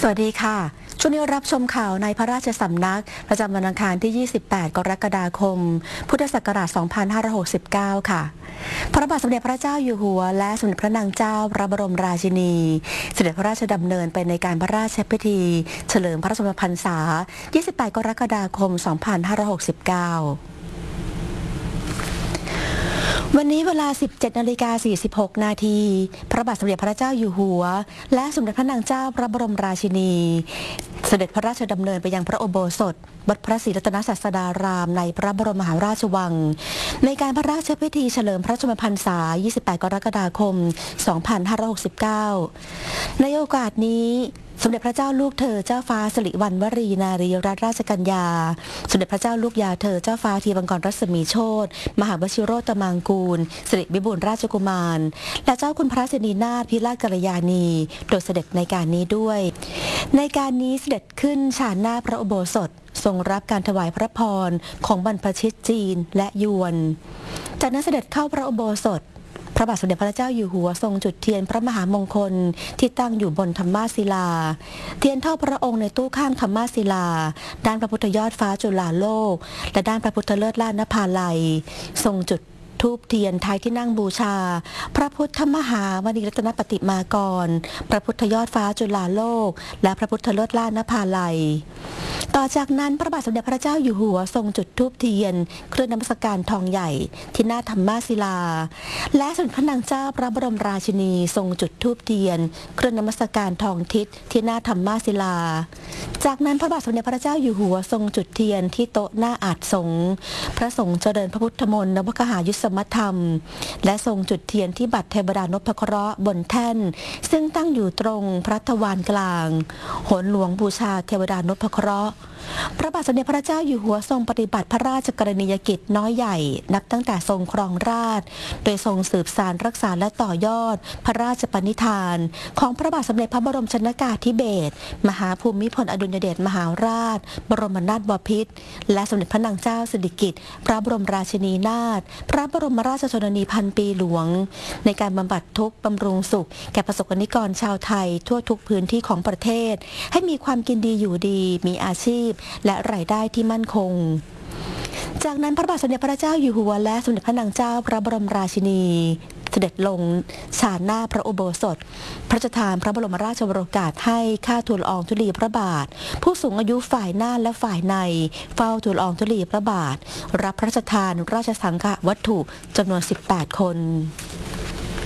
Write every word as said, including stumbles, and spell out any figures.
วัสดีค่ะช่วงนี้รับชมข่าวในพระราชสำนักประจำวันอังคารที่ ยี่สิบแปด กรกฎาคม พุทธศักราช สองพันห้าร้อยหกสิบเก้า ค่ะ พระบาทสมเด็จพระเจ้าอยู่หัวและสมเด็จพระนางเจ้าพระบรมราชินีเสด็จพระราชดำเนินไปในการพระราชพิธีเฉลิมพระชนมพรรษา ยี่สิบแปด กรกฎาคม สองพันห้าร้อยหกสิบเก้าวันนี้เวลา สิบเจ็ดนาฬิกาสี่สิบหก นาทีพระบาทสมเด็จพระเจ้าอยู่หัวและสมเด็จพระนางเจ้าพระบรมราชินีเสด็จพระราชดำเนินไปยังพระอุโบสถวัดพระศรีรัตนศาสดารามในพระบรมมหาราชวังในการพระราชพิธีเฉลิมพระชนมพรรษา ยี่สิบแปด กรกฎาคม สองพันห้าร้อยหกสิบเก้า ในโอกาสนี้สมเด็จพระเจ้าลูกเธอเจ้าฟ้าสิริวัณวรีนารีรัตนราชกัญญาสมเด็จพระเจ้าลูกยาเธอเจ้าฟ้าทีบังกรรัศมีโชติมหาวชิโรตมังกูลสิริวิบูลย์ราชกุมารและเจ้าคุณพระสินีนาถพิราชกัลยาณีโดยเสด็จในการนี้ด้วยในการนี้เสด็จขึ้นฉานหน้าพระอุโบสถทรงรับการถวายพระพรของบรรพชิตจีนและยวนจากนั้นเสด็จเข้าพระอุโบสถพระบาทสมเด็จพระเจ้าอยู่หัวทรงจุดเทียนพระมหามงคลที่ตั้งอยู่บนธรรมาศิลาเทียนเท่าพระองค์ในตู้ข้างธรรมาศิลาด้านพระพุทธยอดฟ้าจุฬาโลกและด้านพระพุทธเลิศล่านภาลัยทรงจุดทูบเทียนท้ายที่นั่งบูชาพระพุทธมหามณีรัตนปฏิมากรพระพุทธยอดฟ้าจุฬาโลกและพระพุทธเลิศล่านภาลัยต่อจากนั้นพระบาทสมเด็จพระเจ้าอยู่หัวทรงจุดธูปเทียนเครื่องนมัสการทองใหญ่ที่หน้าธรรมาศิลาและสมเด็จพระนางเจ้าพระบรมราชินีทรงจุดธูปเทียนเครื่องนมัสการทองทิศที่หน้าธรรมาศิลาจากนั้นพระบาทสมเด็จพระเจ้าอยู่หัวทรงจุดเทียนที่โต๊ะหน้าอาสน์สงฆ์พระสงฆ์เจริญพระพุทธมนต์นวกหายุสมธรรมและทรงจุดเทียนที่บัตรเทวดานพเคราะห์บนแท่นซึ่งตั้งอยู่ตรงพระทวารกลางโหนหลวงบูชาเทวดานพเคราะห์พระบาทสมเด็จพระเจ้าอยู่หัวทรงปฏิบัติพระราชกรณียกิจน้อยใหญ่นับตั้งแต่ทรงครองราชย์โดยทรงสืบสานรักษาและต่อยอดพระราชปณิธานของพระบาทสมเด็จพระบรมชนกาธิเบศรมหาภูมิพลอดุลยเดชมหาราชบรมนาถบพิตรและสมเด็จพระนางเจ้าสิริกิติ์พระบรมราชินีนาถพระบรมราชชนนีพันปีหลวงในการบำบัดทุกข์บำรุงสุขแก่ประสบกนิกรชาวไทยทั่วทุกพื้นที่ของประเทศให้มีความกินดีอยู่ดีมีอาชีพและรายได้ที่มั่นคงจากนั้นพระบาทสมเด็จพระเจ้าอยู่หัวและสมเด็จพระนางเจ้าพระบรมราชินีเสด็จลงฉานหน้าพระอุโบสถพระราชทานพระบรมราชโองการให้ข้าทูลละอองธุลีพระบาทผู้สูงอายุฝ่ายหน้าและฝ่ายในเฝ้าทูลละอองธุลีพระบาทรับพระราชทานราชสังฆวัตถุจำนวนสิบแปดคน